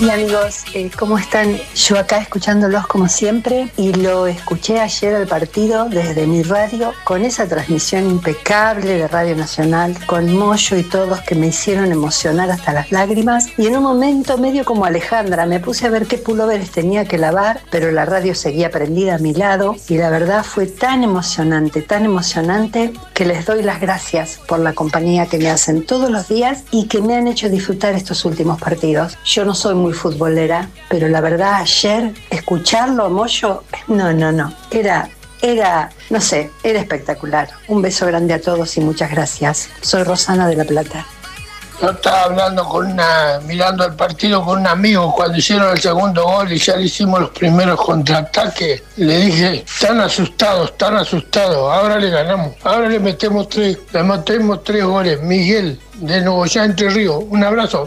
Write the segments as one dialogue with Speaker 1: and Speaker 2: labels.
Speaker 1: Y amigos, ¿cómo están? Yo acá escuchándolos como siempre y lo escuché ayer al partido desde mi radio con esa transmisión impecable de Radio Nacional con Moyo y todos que me hicieron emocionar hasta las lágrimas y en un momento medio como Alejandra me puse a ver qué pulóveres tenía que lavar, pero la radio seguía prendida a mi lado y la verdad fue tan emocionante que les doy las gracias por la compañía que me hacen todos los días y que me han hecho disfrutar estos últimos partidos. Yo no soy muy futbolera, pero la verdad ayer escucharlo a Moyo, no, era, no sé, era espectacular. Un beso grande a todos y muchas gracias. Soy Rosana de La Plata.
Speaker 2: Yo estaba mirando el partido con un amigo cuando hicieron el segundo gol y ya le hicimos los primeros contraataques. Le dije, están asustados, ahora le ganamos, ahora le metemos 3 goles. Miguel, de Nogoyá, Entre Ríos, un abrazo.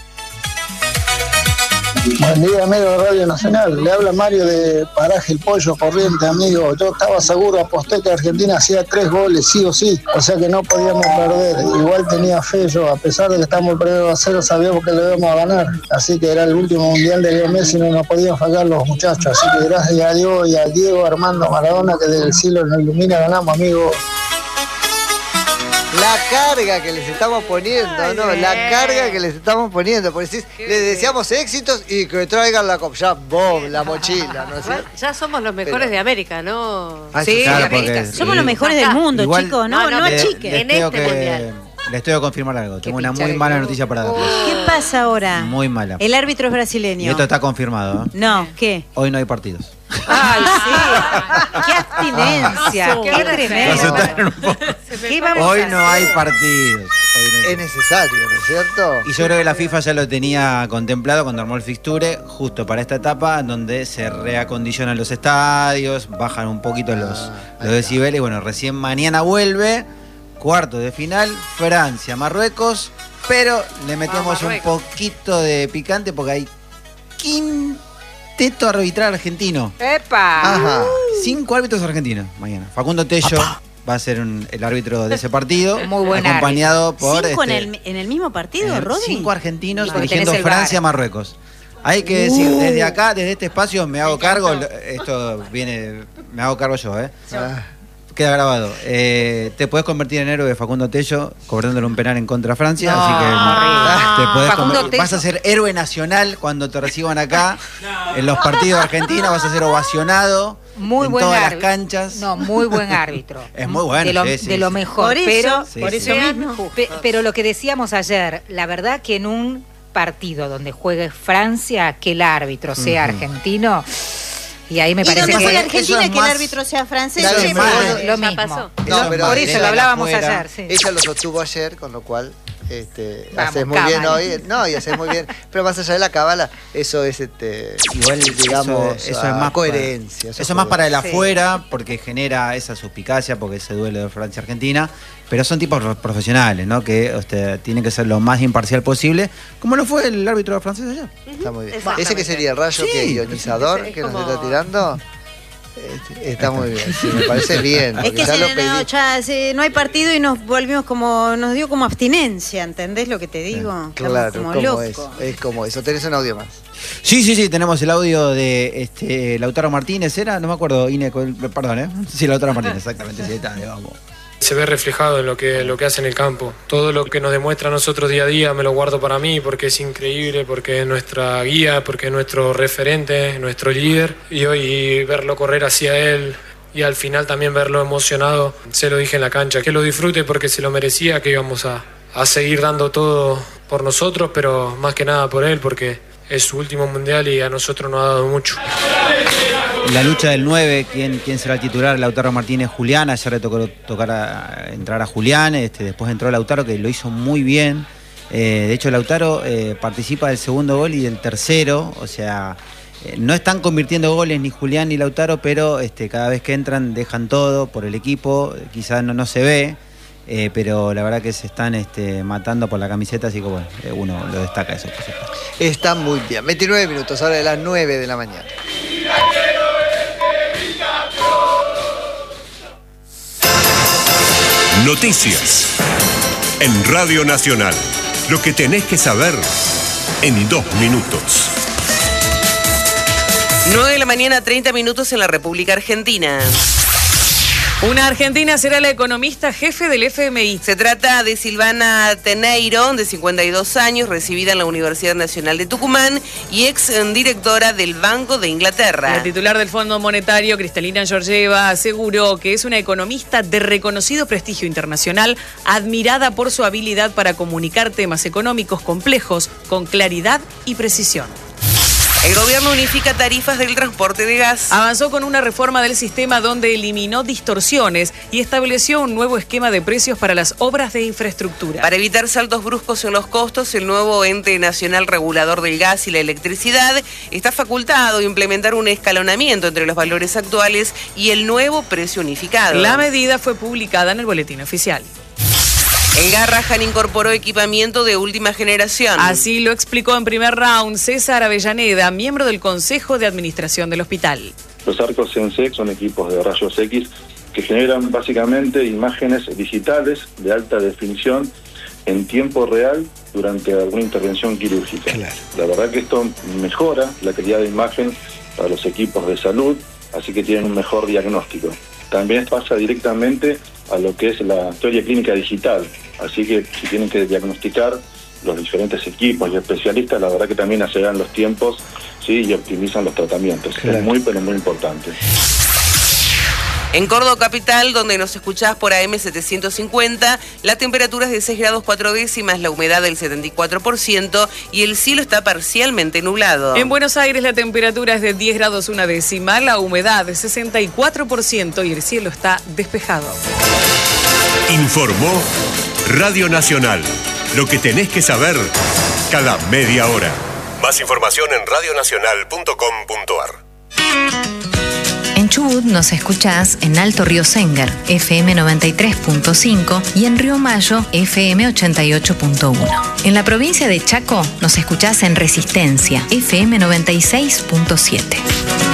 Speaker 3: Buen día, amigo de Radio Nacional. Le habla Mario de Paraje El Pollo, Corriente, amigo. Yo estaba seguro, aposté que Argentina hacía 3 goles, sí o sí. O sea que no podíamos perder. Igual tenía fe yo, a pesar de que estamos perdiendo a 0, sabíamos que lo íbamos a ganar. Así que era el último mundial de Leo Messi, no nos podían fallar los muchachos. Así que gracias a Dios y a Diego Armando Maradona, que desde el cielo nos ilumina, ganamos, amigo.
Speaker 4: La carga que les estamos poniendo, la carga que les estamos poniendo. Porque les deseamos éxitos y que traigan la copa. Ya, la mochila, ¿no es cierto?
Speaker 5: Ya somos los mejores de América, ¿no?
Speaker 4: Sí,
Speaker 6: claro,
Speaker 5: América.
Speaker 6: Somos los mejores del mundo,
Speaker 5: Igual,
Speaker 6: chicos, no achiquen.
Speaker 5: En este mundial.
Speaker 7: Les tengo que confirmar algo. Tengo una muy mala noticia para darles.
Speaker 6: ¿Qué pasa ahora?
Speaker 7: Muy mala.
Speaker 6: El árbitro es brasileño.
Speaker 7: Y esto está confirmado.
Speaker 6: No, ¿qué?
Speaker 7: Hoy no hay partidos.
Speaker 6: ¡Ay, sí! ¡Qué abstinencia! ¡Qué tremendo!
Speaker 7: Hoy no hay partidos.
Speaker 4: Es necesario, ¿no es cierto?
Speaker 7: Y yo creo que la FIFA ya lo tenía contemplado cuando armó el fixture, justo para esta etapa, donde se reacondicionan los estadios, bajan un poquito los decibeles. Y bueno, recién mañana vuelve, cuarto de final, Francia, Marruecos, pero le metemos un poquito de picante porque hay quinteto arbitral argentino.
Speaker 5: ¡Epa!
Speaker 4: Ajá.
Speaker 7: 5 árbitros argentinos mañana. Facundo Tello va a ser el árbitro de ese partido.
Speaker 6: Muy buen
Speaker 7: acompañado por
Speaker 6: 5 en el mismo partido, Rodri.
Speaker 7: 5 argentinos
Speaker 6: Porque
Speaker 7: dirigiendo
Speaker 6: tenés el
Speaker 7: Francia-Marruecos. Hay que decir, desde acá, desde este espacio, me hago cargo. Me hago cargo yo, Queda grabado. Te podés convertir en héroe de Facundo Tello cobrándole un penal en contra de Francia. Así que te podés vas a ser héroe nacional cuando te reciban acá. En los partidos de Argentina vas a ser ovacionado.
Speaker 8: Muy
Speaker 7: en
Speaker 8: buen
Speaker 7: todas
Speaker 8: árbitro.
Speaker 7: Las canchas.
Speaker 8: No, muy buen árbitro.
Speaker 7: Es muy bueno.
Speaker 8: De lo mejor.
Speaker 6: Por eso mismo.
Speaker 8: Pero lo que decíamos ayer, la verdad que en un partido donde juegue Francia, que el árbitro sea argentino. Y ahí me parece
Speaker 6: que
Speaker 8: fue
Speaker 6: la Argentina que el
Speaker 7: más,
Speaker 6: árbitro sea francés.
Speaker 4: Claro,
Speaker 8: lo mismo.
Speaker 5: Pasó.
Speaker 4: No, pero
Speaker 8: por eso lo hablábamos ayer. Sí.
Speaker 4: Ella lo sostuvo ayer, con lo cual
Speaker 8: Vamos,
Speaker 4: haces muy bien hoy. No, y haces muy bien. Pero más allá de la cábala, eso es
Speaker 7: igual,
Speaker 4: digamos,
Speaker 7: eso es más
Speaker 4: coherencia.
Speaker 7: Eso es más para el afuera, porque genera esa suspicacia, porque ese duelo de Francia-Argentina. Pero son tipos profesionales, ¿no? Que tienen que ser lo más imparcial posible, como lo fue el árbitro francés ayer.
Speaker 4: Está muy bien. Ese que sería el rayo ionizador que nos está tirando. Está muy bien, sí, me parece bien.
Speaker 6: Es que no hay partido y nos dio como abstinencia, ¿entendés lo que te digo?
Speaker 4: Claro,
Speaker 6: como
Speaker 4: como
Speaker 6: locos.
Speaker 4: es como eso. ¿Tenés un audio más?
Speaker 7: Sí, tenemos el audio de Lautaro Martínez, ¿era? No me acuerdo, perdón, Sí, Lautaro Martínez, exactamente, sí, está, vamos.
Speaker 9: Se ve reflejado en lo que hace en el campo. Todo lo que nos demuestra a nosotros día a día me lo guardo para mí porque es increíble, porque es nuestra guía, porque es nuestro referente, nuestro líder. Y hoy verlo correr hacia él y al final también verlo emocionado, se lo dije en la cancha, que lo disfrute porque se lo merecía, que íbamos a seguir dando todo por nosotros, pero más que nada por él porque es su último mundial y a nosotros nos ha dado mucho.
Speaker 7: La lucha del 9, ¿quién será el titular? Lautaro Martínez, Julián. Ayer le tocó entrar a Julián, después entró Lautaro, que lo hizo muy bien. De hecho, Lautaro participa del segundo gol y del tercero. O sea, no están convirtiendo goles ni Julián ni Lautaro, pero cada vez que entran dejan todo por el equipo. Quizás no se ve, pero la verdad que se están matando por la camiseta, así que bueno, uno lo destaca eso.
Speaker 4: Está muy bien. 29 minutos, ahora de las 9 de la mañana.
Speaker 10: Noticias en Radio Nacional. Lo que tenés que saber en 2 minutos. 9 de la mañana, 30 minutos en la República Argentina.
Speaker 11: Una argentina será la economista jefe del FMI.
Speaker 10: Se trata de Silvana Teneiro, de 52 años, recibida en la Universidad Nacional de Tucumán y ex directora del Banco de Inglaterra.
Speaker 11: La titular del Fondo Monetario, Kristalina Georgieva, aseguró que es una economista de reconocido prestigio internacional, admirada por su habilidad para comunicar temas económicos complejos con claridad y precisión.
Speaker 10: El gobierno unifica tarifas del transporte de gas.
Speaker 11: Avanzó con una reforma del sistema donde eliminó distorsiones y estableció un nuevo esquema de precios para las obras de infraestructura.
Speaker 10: Para evitar saltos bruscos en los costos, el nuevo ente nacional regulador del gas y la electricidad está facultado a implementar un escalonamiento entre los valores actuales y el nuevo precio unificado.
Speaker 11: La medida fue publicada en el boletín oficial.
Speaker 10: En Garrahan incorporó equipamiento de última generación.
Speaker 11: Así lo explicó en primer round César Avellaneda, miembro del Consejo de Administración del hospital.
Speaker 12: Los arcos Sensec son equipos de rayos X que generan básicamente imágenes digitales de alta definición en tiempo real durante alguna intervención quirúrgica. Claro. La verdad que esto mejora la calidad de imagen para los equipos de salud, así que tienen un mejor diagnóstico. También pasa directamente a lo que es la historia clínica digital, así que si tienen que diagnosticar los diferentes equipos y especialistas, la verdad que también aceleran los tiempos, ¿sí? Y optimizan los tratamientos. Claro. Es muy, pero muy importante.
Speaker 10: En Córdoba capital, donde nos escuchás por AM 750, la temperatura es de 6 grados 4 décimas, la humedad del 74% y el cielo está parcialmente nublado.
Speaker 11: En Buenos Aires la temperatura es de 10 grados 1 décima, la humedad de 64% y el cielo está despejado.
Speaker 13: Informó Radio Nacional. Lo que tenés que saber cada media hora. Más información en radionacional.com.ar.
Speaker 14: En Chubut nos escuchás en Alto Río Sengar, FM 93.5 y en Río Mayo, FM 88.1. En la provincia de Chaco nos escuchás en Resistencia, FM 96.7.